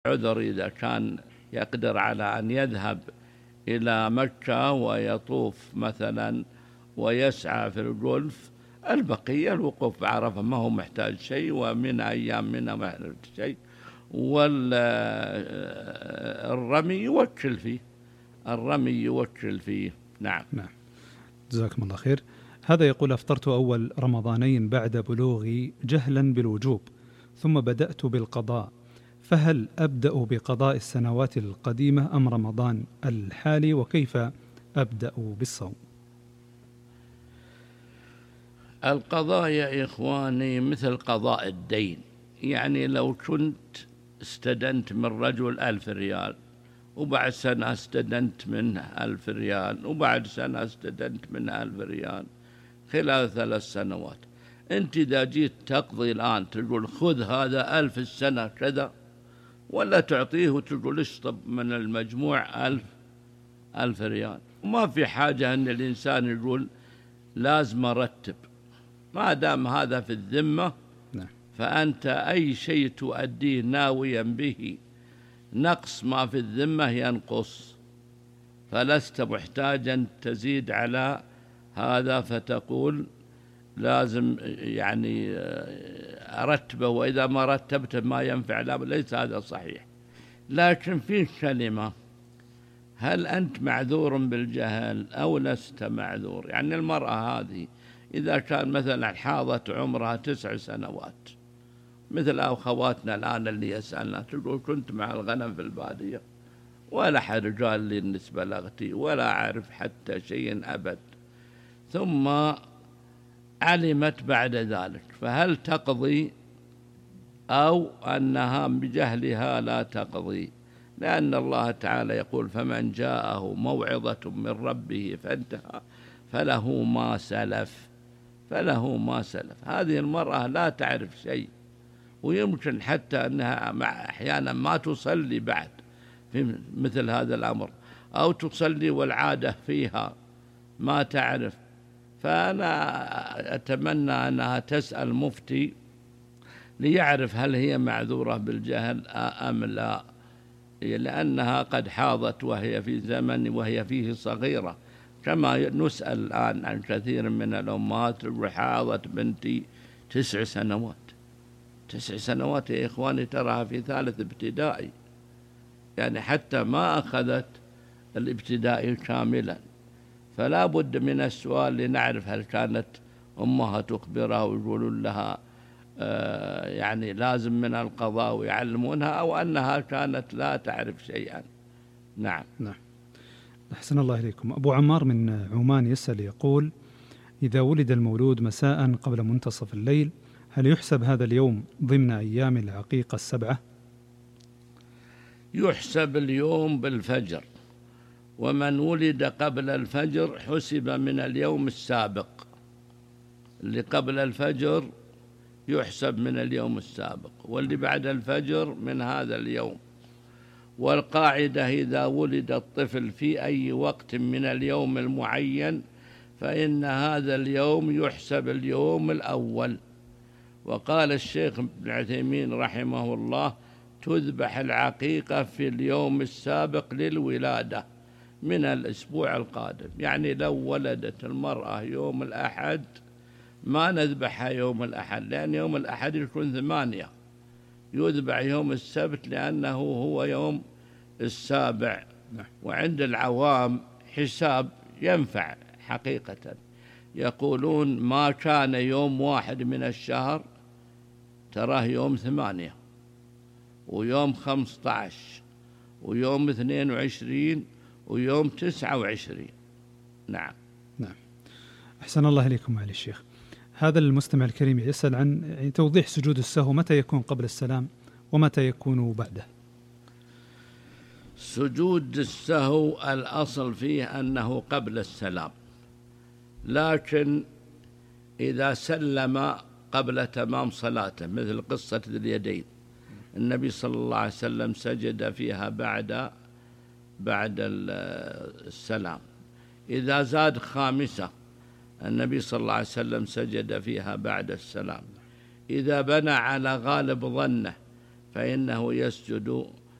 عذر إذا كان يقدر على أن يذهب إلى مكة ويطوف مثلا ويسعى في الجلف، البقية الوقوف بعرفة ما هو محتاج شيء، ومن أيام منها ما محتاج شيء، والرمي يوكل فيه، الرمي يوكل فيه. نعم. نعم، جزاكم الله خير. هذا يقول: أفطرت أول رمضانين بعد بلوغي جهلا بالوجوب، ثم بدأت بالقضاء، فهل أبدأ بقضاء السنوات القديمة أم رمضان الحالي، وكيف أبدأ بالصوم؟ القضاء يا إخواني مثل قضاء الدين، يعني لو كنت استدنت من رجل 1000 ريال، وبعد سنة استدنت منه 1000 ريال، وبعد سنة استدنت منه 1000 ريال خلال 3 سنوات، أنت إذا جيت تقضي الآن تقول خذ هذا 1000 السنة كذا، ولا تعطيه وتقول اشطب من المجموع 1000 ريال؟ وما في حاجة أن الإنسان يقول لازم أرتب، ما دام هذا في الذمة فأنت أي شيء تؤديه ناويا به نقص ما في الذمة ينقص، فلست محتاجا تزيد على هذا فتقول لازم يعني أرتبه، وإذا ما رتبته ما ينفع، لا، ليس هذا صحيح. لكن في كلمة: هل أنت معذور بالجهل أو لست معذور؟ يعني المرأة هذه إذا كان مثلا حاضت عمرها 9 سنوات، مثل أخواتنا الآن اللي يسألنا، تقول كنت مع الغنم في البادية ولا حد قال لي النسبة لغتي ولا أعرف حتى شيء أبد، ثم علمت بعد ذلك، فهل تقضي أو أنها بجهلها لا تقضي؟ لأن الله تعالى يقول: فمن جاءه موعظة من ربه فانتهى فله ما سلف، فله ما سلف. هذه المرأة لا تعرف شيء، ويمكن حتى أنها أحيانا ما تصلي بعد في مثل هذا الأمر، أو تصلي والعادة فيها ما تعرف. فأنا أتمنى أنها تسأل مفتي ليعرف هل هي معذورة بالجهل أم لا، لأنها قد حاضت وهي في زمن وهي فيه صغيرة، كما نسأل الآن عن كثير من الأمهات: حاضت بنتي 9 سنوات. 9 سنوات يا إخواني تراها في 3 ابتدائي، يعني حتى ما أخذت الابتدائي كاملا، فلا بد من السؤال لنعرف هل كانت أمها تخبرها ويقولون لها يعني لازم من القضاء ويعلمونها، أو أنها كانت لا تعرف شيئا. نعم. نعم، أحسن الله إليكم. أبو عمار من عمان يسأل يقول: إذا ولد المولود مساء قبل منتصف الليل، هل يحسب هذا اليوم ضمن أيام العقيقة 7؟ يحسب اليوم بالفجر، ومن ولد قبل الفجر حسب من اليوم السابق، اللي قبل الفجر يحسب من اليوم السابق، واللي بعد الفجر من هذا اليوم. والقاعدة: إذا ولد الطفل في أي وقت من اليوم المعين فإن هذا اليوم يحسب اليوم الأول. وقال الشيخ ابن عثيمين رحمه الله: تذبح العقيقة في اليوم السابق للولادة من الأسبوع القادم، يعني لو ولدت المرأة يوم الأحد ما نذبحها يوم الأحد، لأن يوم الأحد يكون 8، يذبح يوم السبت لأنه هو يوم السابع. وعند العوام حساب ينفع حقيقة، يقولون ما كان يوم 1 من الشهر تراه يوم 8 ويوم 15 ويوم 22 ويوم 29. نعم. نعم، أحسن الله إليكم معالي الشيخ. هذا المستمع الكريم يسأل عن توضيح سجود السهو، متى يكون قبل السلام ومتى يكون بعده؟ سجود السهو الأصل فيه أنه قبل السلام، لكن إذا سلم قبل تمام صلاته، مثل قصة ذي اليدين، النبي صلى الله عليه وسلم سجد فيها بعد السلام. إذا زاد خامسة النبي صلى الله عليه وسلم سجد فيها بعد السلام. إذا بنى على غالب ظنه فإنه يسجد